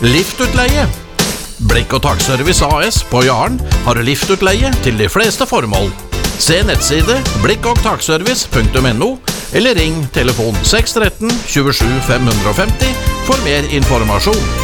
Liftutleie. Blikk og takservice AS på Jaren har liftutleie til de fleste formål. Se nettside blikkogtakservice.no eller ring telefon 613 27 550 for mer informasjon.